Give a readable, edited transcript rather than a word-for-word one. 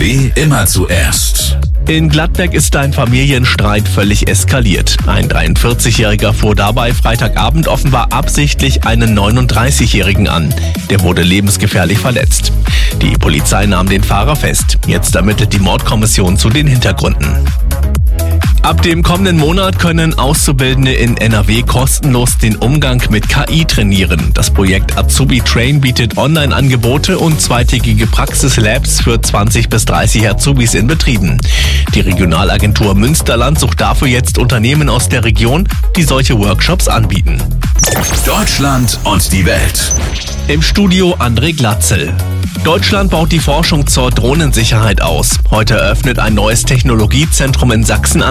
NRW immer zuerst. In Gladbeck ist ein Familienstreit völlig eskaliert. Ein 43-Jähriger fuhr dabei Freitagabend offenbar absichtlich einen 39-Jährigen an. Der wurde lebensgefährlich verletzt. Die Polizei nahm den Fahrer fest. Jetzt ermittelt die Mordkommission zu den Hintergründen. Ab dem kommenden Monat können Auszubildende in NRW kostenlos den Umgang mit KI trainieren. Das Projekt Azubi Train bietet Online-Angebote und zweitägige Praxislabs für 20 bis 30 Azubis in Betrieben. Die Regionalagentur Münsterland sucht dafür jetzt Unternehmen aus der Region, die solche Workshops anbieten. Deutschland und die Welt. Im Studio André Glatzel. Deutschland baut die Forschung zur Drohnensicherheit aus. Heute eröffnet ein neues Technologiezentrum in Sachsen an